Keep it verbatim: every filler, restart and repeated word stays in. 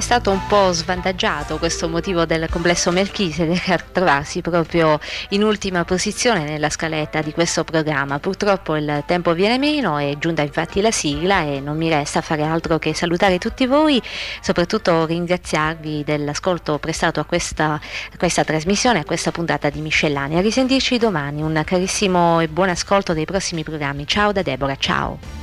stato un po' svantaggiato questo motivo del complesso Melchizedek a trovarsi proprio in ultima posizione nella scaletta di questo programma. Purtroppo il tempo viene meno, è giunta infatti la sigla e non mi resta fare altro che salutare tutti voi, soprattutto ringraziarvi dell'ascolto prestato a questa, a questa trasmissione, a questa puntata di Miscellanea. A risentirci domani, un carissimo e buon ascolto dei prossimi programmi. Ciao da Deborah, ciao!